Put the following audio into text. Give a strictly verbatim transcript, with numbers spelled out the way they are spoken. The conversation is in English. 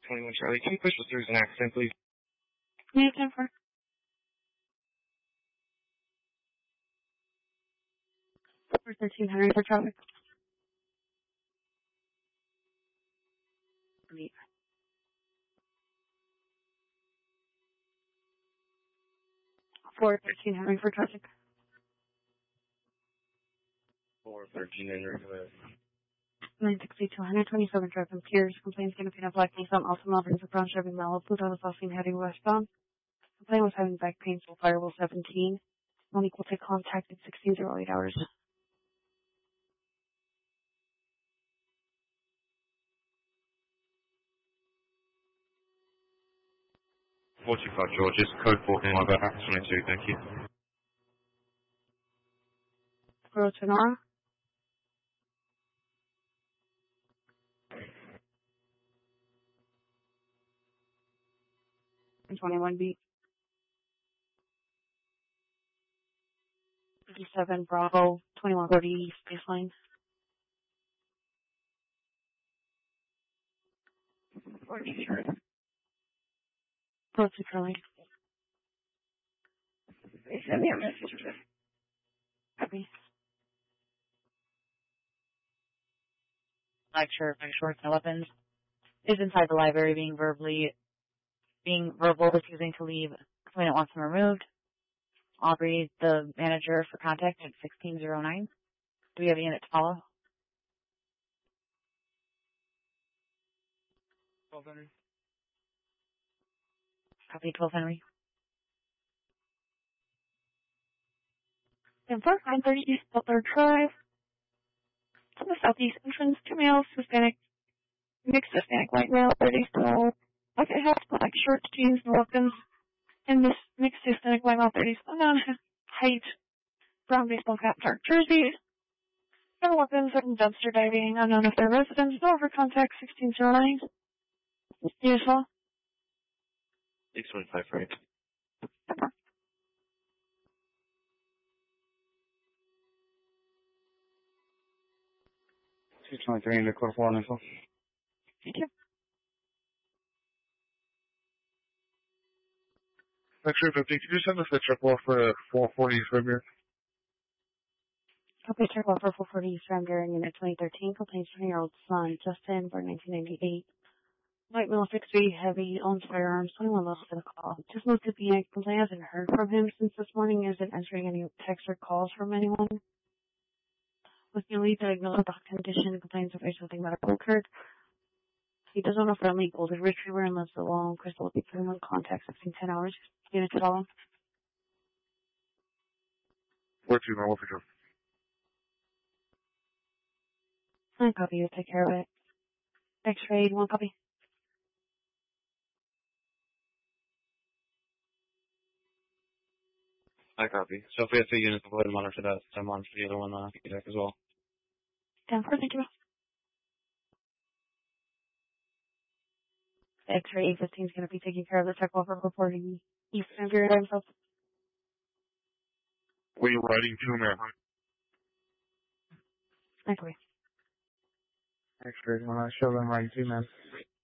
twenty-one Charlie, can you push us through as an accident, please? Yeah, ten four. For thirteen hundred for traffic. Great. For thirteen hundred for traffic. For thirteen hundred. nine sixty to one twenty-seven drive from Piers. Complaints going to be a black Nissan Altima brings a brown Chevy Malibu that was last seen heading westbound. Complaint was having back pain, so Firewall seventeen. Monique will take contact in sixteen to eight hours. forty-five Georges, code fourteen, my back twenty-two, thank you. Zero to Nora. And twenty-one beat. fifty-seven Bravo, twenty-one forty baseline. forty-three. Zero to Charlie. They send me a message. Copy. Black shirt, black shorts, and weapons. Is inside the library being verbally, being verbal, refusing to leave. Complainant wants him removed. Aubrey, the manager, for contact at sixteen oh nine. Do we have a unit to follow? twelve Henry. Copy, twelve Henry. And first, nine thirty East Butler Drive. To the southeast entrance, two males, Hispanic, mixed Hispanic white male, thirty still. Okay, half black shorts, jeans, and weapons. And this mixed Hispanic white male, thirty unknown height, brown baseball cap, dark jersey. And weapons and dumpster diving, unknown if they're residents. No over contact, sixteen oh nine. Useful. six twenty-five, right. two twenty-three into quarter four initial. Thank you. X-ray fifty, could you send us a triple for four forty Rivier? Copy, check for four forty Eastern during unit twenty thirteen. Complaints from your old son, Justin, born nineteen ninety-eight. White male, six feet, heavy, owns firearms, twenty-one levels for the call. Just moved to B I. Complaint hasn't heard from him since this morning. Isn't answering any texts or calls from anyone. With newly diagnosed with the condition, complains of something medical occurred. He doesn't know if they're legal. The retriever and lives alone. Crystal will be putting him in contact sixteen ten hours. Unit to follow. fourteen, I will pick up. I copy you. Take care of it. X-ray, one copy. I copy. So if we have two units, we'll go ahead and monitor that. So I'm on for the other one, uh, deck as well. ten four, thank you. X-ray eight fifteen is going to be taking care of the check off for reporting Eastern Bureau himself. Were you riding to America? X-ray. X-ray, when I show them riding two, man.